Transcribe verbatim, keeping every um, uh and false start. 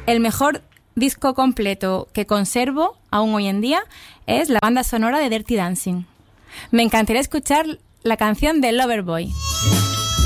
el mejor disco completo que conservo aún hoy en día es la banda sonora de Dirty Dancing. Me encantaría escuchar la canción de Loverboy.